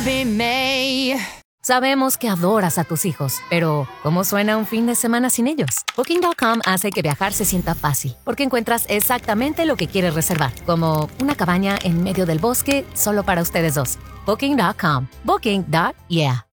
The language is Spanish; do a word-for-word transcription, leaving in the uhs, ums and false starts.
Be May. Sabemos que adoras a tus hijos, pero ¿cómo suena un fin de semana sin ellos? Booking punto com hace que viajar se sienta fácil, porque encuentras exactamente lo que quieres reservar, como una cabaña en medio del bosque solo para ustedes dos. Booking punto com. Booking. Yeah.